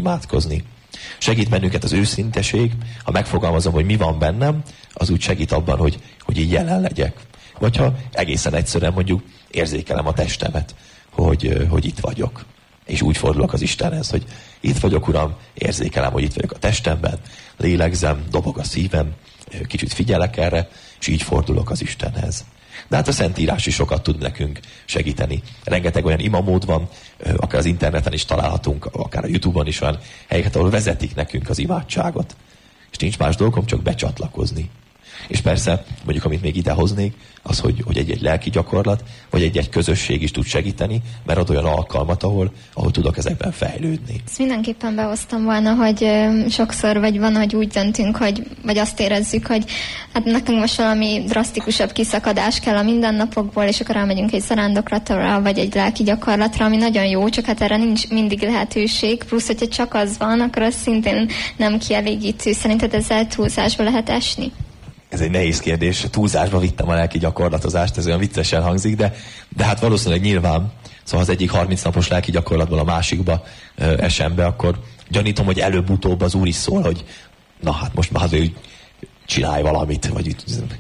imádkozni. Segít bennünket az őszinteség, ha megfogalmazom, hogy mi van bennem, az úgy segít abban, hogy így jelen legyek. Vagy ha egészen egyszerűen mondjuk érzékelem a testemet, hogy itt vagyok. És úgy fordulok az Istenhez, hogy itt vagyok, Uram, érzékelem, hogy itt vagyok a testemben, lélegzem, dobog a szívem, kicsit figyelek erre, és így fordulok az Istenhez. De hát a Szentírás is sokat tud nekünk segíteni. Rengeteg olyan imamód van, akár az interneten is találhatunk, akár a YouTube-on is olyan helyeket, ahol vezetik nekünk az imádságot. És nincs más dolgom, csak becsatlakozni. És persze, mondjuk, amit még idehoznék, az, hogy egy-egy lelki gyakorlat, vagy egy-egy közösség is tud segíteni, mert ad olyan alkalmat, ahol tudok ezekben fejlődni. Ezt mindenképpen behoztam volna, hogy sokszor vagy van, hogy úgy döntünk, vagy azt érezzük, hogy hát nekünk most valami drasztikusabb kiszakadás kell a mindennapokból, és akkor elmegyünk egy zarándoklatra, vagy egy lelki gyakorlatra, ami nagyon jó, csak hát erre nincs mindig lehetőség, plusz, hogyha csak az van, akkor az szintén nem kielégítő. Szerinted ezzel túlzásba lehet esni? Ez egy nehéz kérdés. Túlzásba vittem a lelki gyakorlatozást, ez olyan viccesen hangzik, de hát valószínűleg nyilván, szóval az egyik 30 napos lelki gyakorlatból a másikba esem be, akkor gyanítom, hogy előbb-utóbb az Úr is szól, hogy na hát most már azért csinálj valamit, vagy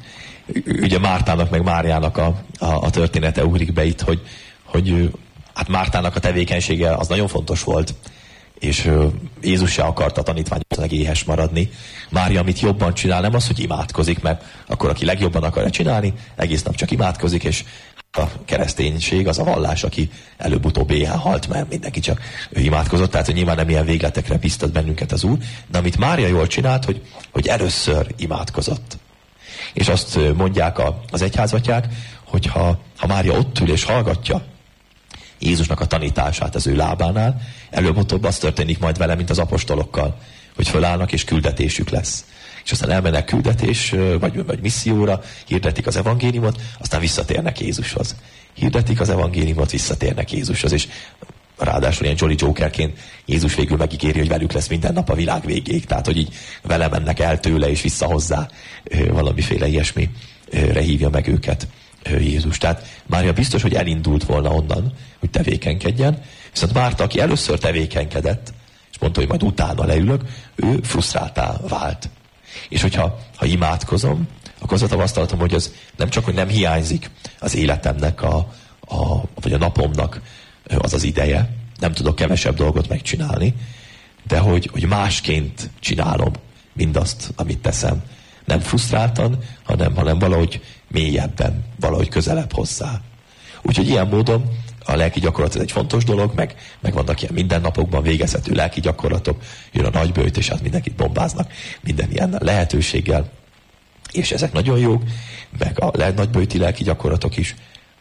ugye Mártának meg Máriának a története ugrik be itt, hogy hát Mártának a tevékenysége az nagyon fontos volt, és Jézus se akarta a tanítványoknak éhes maradni. Mária, amit jobban csinál, nem az, hogy imádkozik, mert akkor aki legjobban akarja csinálni, egész nap csak imádkozik, és a kereszténység az a vallás, aki előbb-utóbb éhen halt, mert mindenki csak ő imádkozott, tehát hogy nyilván nem ilyen végletekre biztat bennünket az Úr, de amit Mária jól csinált, hogy először imádkozott. És azt mondják az egyházatják, hogy ha Mária ott ül és hallgatja Jézusnak a tanítását az ő lábánál, előbb-utóbb az történik majd vele, mint az apostolokkal, hogy fölállnak és küldetésük lesz. És aztán elmennek küldetés, vagy misszióra, hirdetik az evangéliumot, aztán visszatérnek Jézushoz. Hirdetik az evangéliumot, visszatérnek Jézushoz, és ráadásul ilyen Jolly Jokerként Jézus végül megígéri, hogy velük lesz minden nap a világ végéig. Tehát, hogy így vele mennek el tőle, és vissza hozzá, valamiféle ilyesmire hívja meg őket Jézus. Tehát Mária biztos, hogy elindult volna onnan, hogy tevékenykedjen, viszont Márta, aki először tevékenykedett, és mondta, hogy majd utána leülök, ő frusztráltá vált. És hogyha imádkozom, akkor az a tapasztalatom, hogy az nem csak, hogy nem hiányzik az életemnek, vagy a napomnak az ideje, nem tudok kevesebb dolgot megcsinálni, de hogy másként csinálom mindazt, amit teszem. Nem frusztráltan, hanem valahogy mélyebben, valahogy közelebb hozzá. Úgyhogy ilyen módon a lelki gyakorlat ez egy fontos dolog, meg vannak ilyen mindennapokban végezhető lelki gyakorlatok, jön a nagyböjt, és hát mindenkit bombáznak minden ilyen lehetőséggel. És ezek nagyon jók, meg a nagyböjti lelki gyakorlatok is.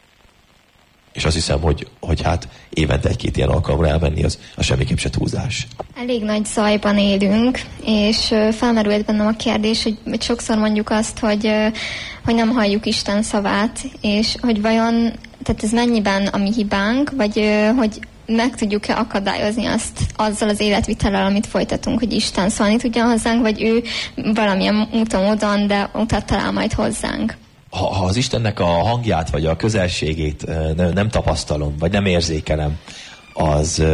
És azt hiszem, hogy hát évente egy-két ilyen alkalomra elmenni, az semmiképp se túlzás. Elég nagy zajban élünk, és felmerült bennem a kérdés, hogy sokszor mondjuk azt, hogy nem halljuk Isten szavát, és hogy vajon, tehát ez mennyiben a mi hibánk, vagy hogy meg tudjuk-e akadályozni azt azzal az életvitellel, amit folytatunk, hogy Isten szólni tudjon hozzánk, vagy ő valamilyen módon, de utat talál majd hozzánk. Ha az Istennek a hangját, vagy a közelségét nem tapasztalom, vagy nem érzékelem, az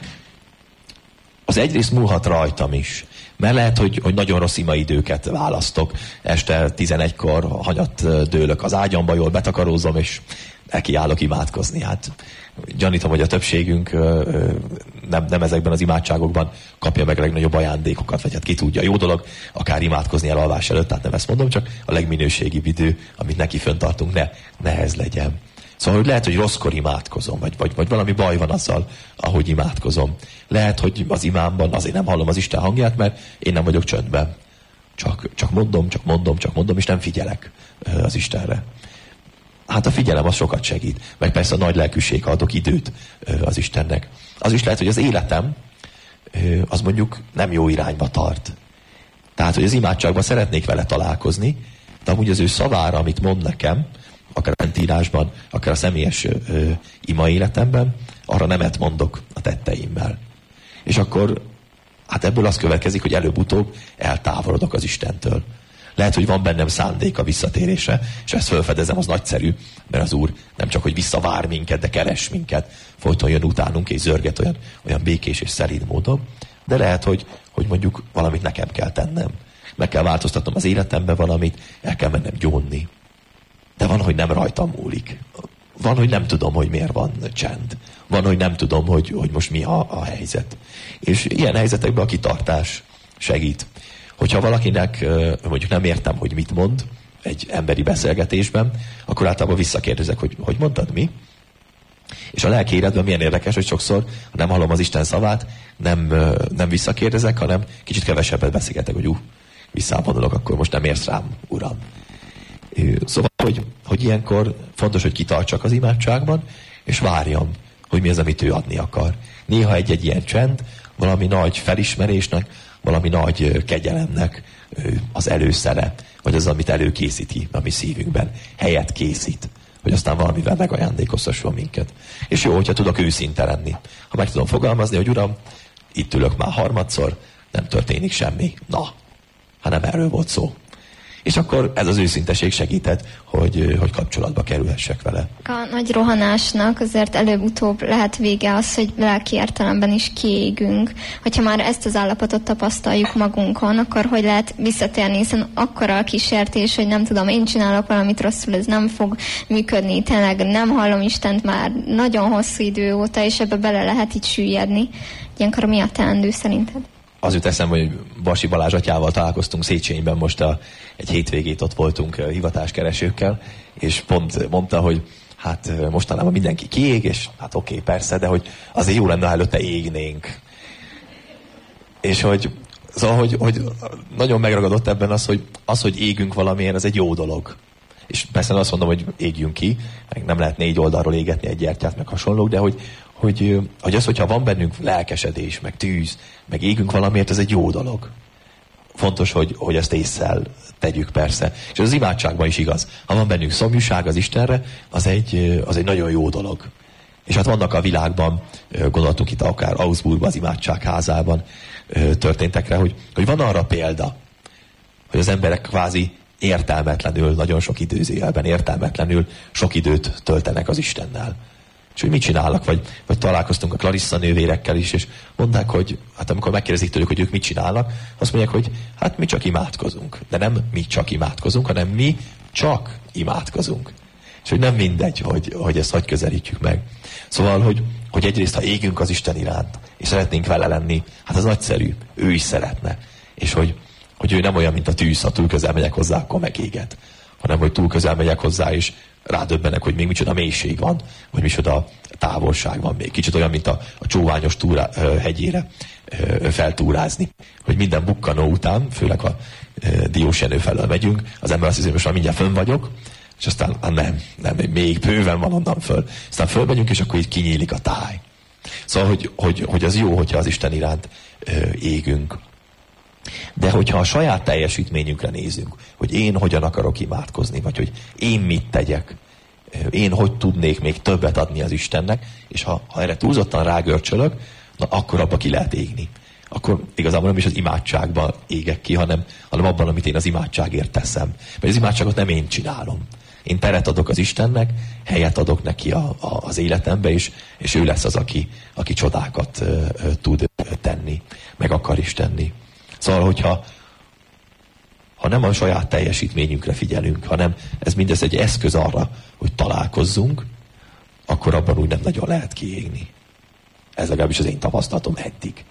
egyrészt múlhat rajtam is. Mert lehet, hogy nagyon rossz imaidőket választok. Este 11-kor hanyat dőlök az ágyamba, jól betakarózom, és nekiállok imádkozni. Hát gyanítom, hogy a többségünk nem ezekben az imádságokban kapja meg a legnagyobb ajándékokat, vagy hát ki tudja. Jó dolog akár imádkozni elalvás előtt, tehát nem ezt mondom, csak a legminőségibb idő, amit neki föntartunk, ne ez legyen. Szóval hogy lehet, hogy rosszkor imádkozom, vagy valami baj van azzal, ahogy imádkozom. Lehet, hogy az imámban azért nem hallom az Isten hangját, mert én nem vagyok csöndben. Csak mondom, és nem figyelek az Istenre. Hát a figyelem az sokat segít, meg persze a nagy lelkűség, adok időt az Istennek. Az is lehet, hogy az életem az mondjuk nem jó irányba tart. Tehát, hogy az imádságban szeretnék vele találkozni, de amúgy az ő szavára, amit mond nekem, akár a Szentírásban, akár a személyes ima életemben, arra nemet mondok a tetteimmel. És akkor hát ebből az következik, hogy előbb-utóbb eltávolodok az Istentől. Lehet, hogy van bennem szándék a visszatérésre, és ezt felfedezem, az nagyszerű, mert az Úr nem csak, hogy visszavár minket, de keres minket, folyton jön utánunk, és zörget olyan békés és szerint módon. De lehet, hogy mondjuk valamit nekem kell tennem. Meg kell változtatnom az életembe valamit, el kell mennem gyónni. De van, hogy nem rajtam múlik. Van, hogy nem tudom, hogy miért van csend. Van, hogy nem tudom, hogy most mi a helyzet. És ilyen helyzetekben a kitartás segít. Hogyha valakinek mondjuk nem értem, hogy mit mond egy emberi beszélgetésben, akkor általában visszakérdezek, hogy mondtad mi? És a lelki életben milyen érdekes, hogy sokszor nem hallom az Isten szavát, nem visszakérdezek, hanem kicsit kevesebbet beszélgetek, hogy visszavonulok, akkor most nem érsz rám, Uram. Szóval, hogy ilyenkor fontos, hogy kitartsak az imádságban, és várjam, hogy mi az, amit ő adni akar. Néha egy ilyen csend, valami nagy felismerésnek, valami nagy kegyelemnek az előszere, vagy az, amit előkészíti a mi szívünkben, helyet készít, hogy aztán valamivel megajándékoztasson minket. És jó, hogyha tudok őszinte lenni. Ha meg tudom fogalmazni, hogy Uram, itt ülök már harmadszor, nem történik semmi. Na, ha nem erről volt szó. És akkor ez az őszinteség segített, hogy kapcsolatba kerülhessek vele. A nagy rohanásnak azért előbb-utóbb lehet vége az, hogy lelki értelemben is kiégünk. Hogyha már ezt az állapotot tapasztaljuk magunkon, akkor hogy lehet visszatérni, hiszen akkora a kísértés, hogy nem tudom, én csinálok valamit rosszul, ez nem fog működni, tényleg nem hallom Istent már nagyon hosszú idő óta, és ebbe bele lehet így süllyedni. Ilyenkor mi a teendő szerinted? Az jut eszembe, hogy Basi Balázs atyával találkoztunk Széchenyben, most egy hétvégét ott voltunk hivatáskeresőkkel, és pont mondta, hogy hát mostanában mindenki kiég, és hát oké, persze, de hogy azért jó lenne, ha előtte égnénk. És hogy nagyon megragadott ebben az, hogy égünk valamiért, ez egy jó dolog. És persze azt mondom, hogy égjünk ki, meg nem lehet 4 oldalról égetni egy gyertyát, meg hasonlók, de hogy az, hogyha van bennünk lelkesedés, meg tűz, meg égünk valamiért, ez egy jó dolog. Fontos, hogy ezt ésszel tegyük persze. És az imádságban is igaz. Ha van bennünk szomjúság az Istenre, az egy nagyon jó dolog. És hát vannak a világban, gondoltunk itt akár Augsburgban, az imádságházában történtekre, hogy van arra példa, hogy az emberek kvázi értelmetlenül, nagyon sok időzőjelben értelmetlenül sok időt töltenek az Istennel. És hogy mit csinálnak, vagy találkoztunk a Clarissa nővérekkel is, és mondták, hogy hát amikor megkérdezik tőlük, hogy ők mit csinálnak, azt mondják, hogy hát mi csak imádkozunk. De nem mi csak imádkozunk, hanem mi csak imádkozunk. És hogy nem mindegy, hogy ezt hogy közelítjük meg. Szóval, hogy egyrészt, ha égünk az Isten iránt, és szeretnénk vele lenni, hát az nagyszerű, ő is szeretne. És hogy ő nem olyan, mint a tűz, ha túl közel megyek hozzá, akkor megéget. Hanem, hogy túl közel megyek hozzá, és rádöbbenek, hogy még micsoda mélység van, vagy micsoda távolság van még. Kicsit olyan, mint a csóványos hegyére feltúrázni. Hogy minden bukkanó után, főleg a Diósjenő felől megyünk, az ember azt hiszi, hogy most már mindjárt fönn vagyok, és aztán nem, még bőven van onnan föl. Aztán fölmegyünk, és akkor így kinyílik a táj. Szóval, hogy az jó, hogyha az Isten iránt égünk. De hogyha a saját teljesítményünkre nézünk, hogy én hogyan akarok imádkozni, vagy hogy én mit tegyek, én hogy tudnék még többet adni az Istennek, és ha erre túlzottan rágörcsölök, na akkor abba ki lehet égni. Akkor igazából nem is az imádságban égek ki, hanem abban, amit én az imádságért teszem. Mert az imádságot nem én csinálom. Én teret adok az Istennek, helyet adok neki az életembe, és ő lesz az, aki csodákat tud tenni, meg akar is tenni. Szóval, hogyha nem a saját teljesítményünkre figyelünk, hanem ez mindez egy eszköz arra, hogy találkozzunk, akkor abban úgy nem nagyon lehet kiégni. Ez legalábbis az én tapasztalatom eddig.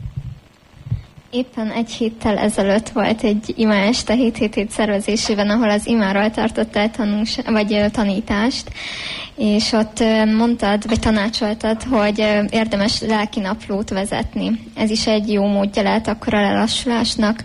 Éppen egy héttel ezelőtt volt egy imaeste 7 szervezésében, ahol az imáról tartottál tanítást, és ott mondtad, vagy tanácsoltad, hogy érdemes lelki naplót vezetni. Ez is egy jó módja lehet akkor a lelassulásnak.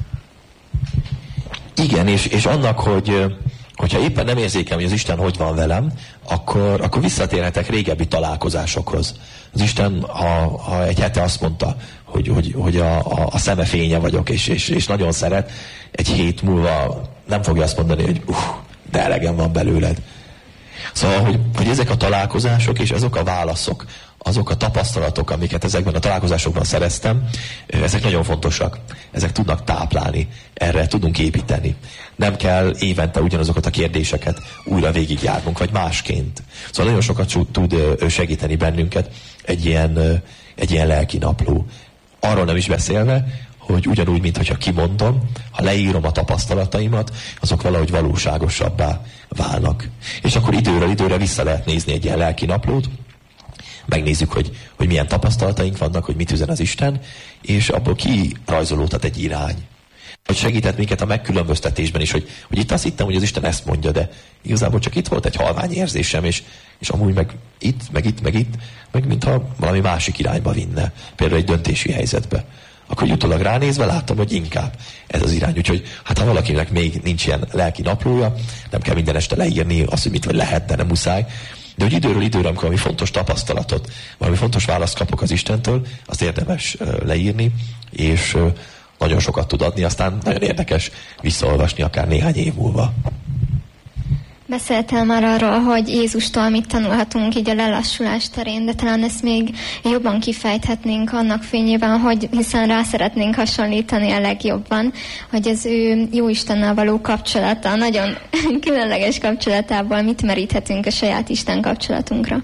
Igen, és annak, hogyha éppen nem érzékem, hogy az Isten hogy van velem, akkor visszatérhetek régebbi találkozásokhoz. Az Isten, ha egy hete azt mondta, hogy a szeme fénye vagyok, és nagyon szeret, egy hét múlva nem fogja azt mondani, hogy de elegem van belőled. Szóval, hogy ezek a találkozások és azok a válaszok, azok a tapasztalatok, amiket ezekben a találkozásokban szereztem, ezek nagyon fontosak. Ezek tudnak táplálni, erre tudunk építeni. Nem kell évente ugyanazokat a kérdéseket újra végigjárnunk, vagy másként. Szóval nagyon sokat tud segíteni bennünket egy ilyen lelki napló. Arról nem is beszélve, hogy ugyanúgy, mintha kimondom, ha leírom a tapasztalataimat, azok valahogy valóságosabbá válnak. És akkor időről időre vissza lehet nézni egy ilyen lelki naplót, megnézzük, hogy milyen tapasztalataink vannak, hogy mit üzen az Isten, és abból kirajzolódhat egy irány. Hogy segített minket a megkülönböztetésben is, hogy itt azt hittem, hogy az Isten ezt mondja, de igazából csak itt volt egy halvány érzésem, és amúgy meg itt, meg mintha valami másik irányba vinne, például egy döntési helyzetbe. Akkor utólag ránézve láttam, hogy inkább ez az irány. Úgyhogy hát ha valakinek még nincs ilyen lelki naplója, nem kell minden este leírni azt, hogy mit vagy lehet, de nem muszáj. De hogy időről időre, amikor valami fontos tapasztalatot, valami fontos választ kapok az Istentől, azt érdemes leírni, és nagyon sokat tud adni, aztán nagyon érdekes visszaolvasni akár néhány év múlva. Beszéltél már arról, hogy Jézustól mit tanulhatunk így a lelassulás terén, de talán ezt még jobban kifejthetnénk annak fényében, hogy hiszen rá szeretnénk hasonlítani a legjobban, hogy az ő Jóistennel való kapcsolata, nagyon különleges kapcsolatából mit meríthetünk a saját Isten kapcsolatunkra.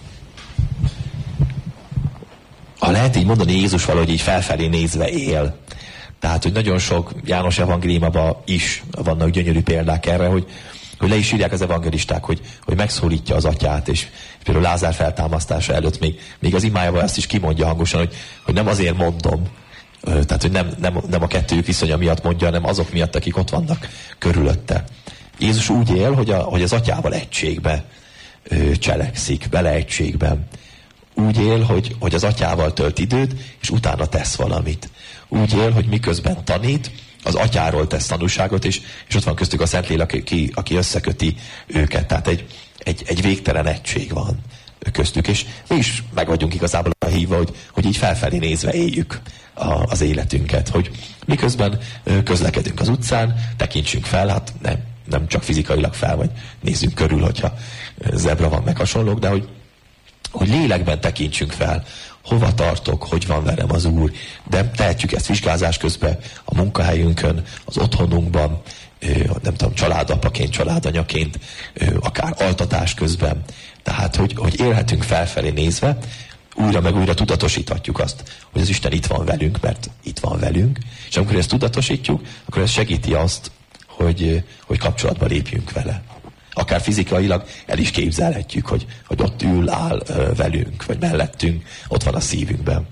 Ha lehet így mondani, Jézus valahogy így felfelé nézve él. Tehát, hogy nagyon sok János evangéliumában is vannak gyönyörű példák erre, hogy le is írják az evangelisták, hogy megszólítja az atyát, és például Lázár feltámasztása előtt még az imájában ezt is kimondja hangosan, hogy nem azért mondom, tehát, hogy nem a kettőjük viszonya miatt mondja, hanem azok miatt, akik ott vannak körülötte. Jézus úgy él, hogy az atyával egységbe cselekszik, vele egységben. Úgy él, hogy az atyával tölt időt, és utána tesz valamit. Úgy él, hogy miközben tanít, az atyáról tesz tanúságot, és ott van köztük a Szentlélek, aki összeköti őket. Tehát egy végtelen egység van köztük, és mi is meg vagyunk igazából hívva, hogy így felfelé nézve éljük az életünket, hogy miközben közlekedünk az utcán, tekintsünk fel, hát nem csak fizikailag fel, vagy nézzünk körül, hogyha zebra van, meg hasonlók, de hogy lélekben tekintsünk fel, hova tartok, hogy van velem az Úr. De tehetjük ezt vizsgázás közben a munkahelyünkön, az otthonunkban, nem tudom, családapaként, családanyaként, akár altatás közben. Tehát, hogy élhetünk felfelé nézve, újra meg újra tudatosíthatjuk azt, hogy az Isten itt van velünk, mert itt van velünk, és amikor ezt tudatosítjuk, akkor ez segíti azt, hogy kapcsolatba lépjünk vele. Akár fizikailag el is képzelhetjük, hogy ott ül, áll velünk, vagy mellettünk, ott van a szívünkben.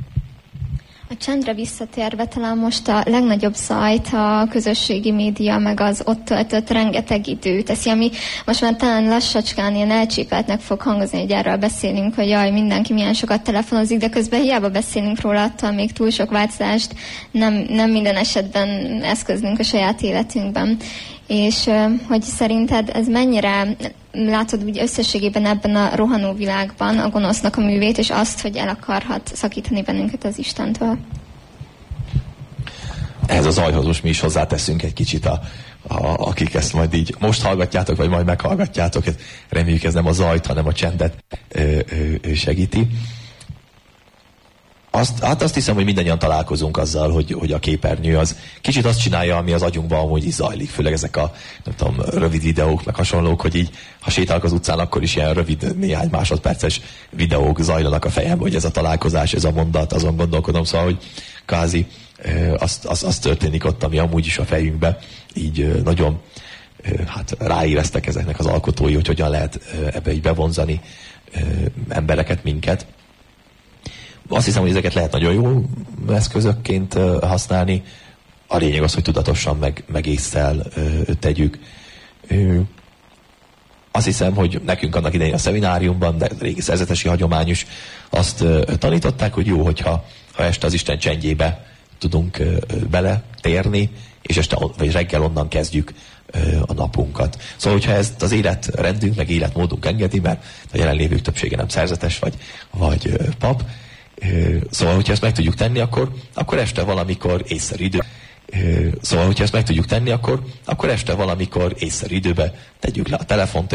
A csendre visszatérve talán most a legnagyobb zajt a közösségi média, meg az ott töltött rengeteg idő teszi, ami most már talán lassacskán ilyen elcsépeltnek fog hangozni, hogy erről beszélünk, hogy jaj, mindenki milyen sokat telefonozik, de közben hiába beszélünk róla, attól még túl sok változást nem minden esetben eszközünk a saját életünkben. És hogy szerinted ez mennyire látod úgy összességében ebben a rohanó világban a gonosznak a művét, és azt, hogy el akarhat szakítani bennünket az Istentől? Ehhez az zajhoz most mi is hozzáteszünk egy kicsit, akik ezt majd így most hallgatjátok, vagy majd meghallgatjátok. Reméljük, ez nem a zajt, hanem a csendet segíti. Azt hiszem, hogy mindannyian találkozunk azzal, hogy a képernyő az kicsit azt csinálja, ami az agyunkban amúgy is zajlik. Főleg ezek a, nem tudom, rövid videók, meg hasonlók, hogy így, ha sétálok az utcán, akkor is ilyen rövid, néhány másodperces videók zajlanak a fejemben, hogy ez a találkozás, ez a mondat, azon gondolkodom. Szóval, hogy kvázi az történik ott, ami amúgy is a fejünkbe így nagyon ráéreztek ezeknek az alkotói, hogy hogyan lehet ebbe így bevonzani embereket, minket. Azt hiszem, hogy ezeket lehet nagyon jó eszközökként használni. A lényeg az, hogy tudatosan meg ésszel tegyük. Azt hiszem, hogy nekünk annak idején a szemináriumban, de a régi szerzetesi hagyomány is azt tanították, hogy jó, hogyha este az Isten csendjébe tudunk beletérni, és este vagy reggel onnan kezdjük a napunkat. Szóval, hogyha ezt az életrendünk, meg életmódunk engedi, mert a jelenlévők többsége nem szerzetes vagy pap, szóval, hogyha ezt meg tudjuk tenni, akkor este valamikor észszerű idő. Szóval, hogyha ezt meg tudjuk tenni, akkor este valamikor észszerű időben tegyük le a telefont,